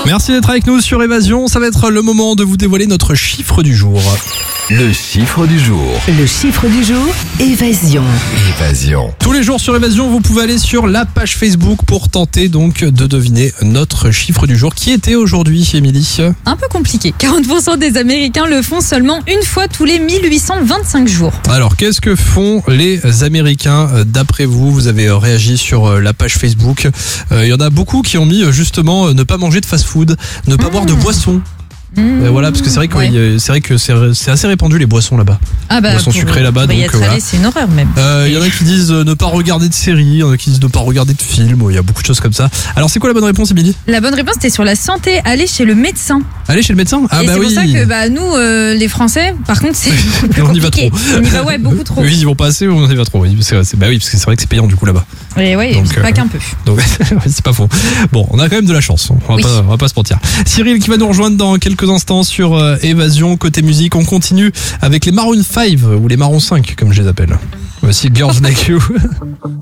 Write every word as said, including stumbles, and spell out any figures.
Merci d'être avec nous sur Évasion. Ça va être le moment de vous dévoiler notre chiffre du jour. Le chiffre du jour. Le chiffre du jour, Évasion. Évasion. Tous les jours sur Évasion, vous pouvez aller sur la page Facebook pour tenter donc de deviner notre chiffre du jour. Qui était aujourd'hui, Émilie ? Un peu compliqué. quarante pour cent des Américains le font seulement une fois tous les mille huit cent vingt-cinq jours. Alors, qu'est-ce que font les Américains d'après vous ? Vous avez réagi sur la page Facebook. Il y en a beaucoup qui ont mis justement ne pas manger de fast-food, ne pas mmh. boire de boissons. Mmh, euh, voilà, parce que c'est vrai que, ouais. oui, c'est vrai que c'est, c'est assez répandu les boissons là-bas. Ah bah, les boissons sucrées là-bas. Bah, donc, euh, voilà. C'est une horreur même. Il euh, y en a qui disent euh, ne pas regarder de séries, il y en a qui disent ne pas regarder de films. Il y a beaucoup de choses comme ça. Alors, c'est quoi la bonne réponse, Émilie ? La bonne réponse était sur la santé. Aller chez le médecin. Aller chez le médecin ? Ah Et bah c'est oui. pour ça que bah, nous, euh, les Français, par contre, c'est plus on y va compliqué. trop. On y va ouais, beaucoup trop. Oui, ils vont pas assez ou on y va trop. Oui, c'est, c'est, bah oui, parce que c'est vrai que c'est payant du coup là-bas. Et ouais, Donc, c'est pas euh, qu'un peu. Donc c'est pas faux. Bon, on a quand même de la chance. On va, Oui. pas, on va pas se mentir. Cyril qui va nous rejoindre dans quelques instants sur euh, Évasion côté musique. On continue avec les Maroon cinq ou les Maroon cinq comme je les appelle. Voici Girls Like You.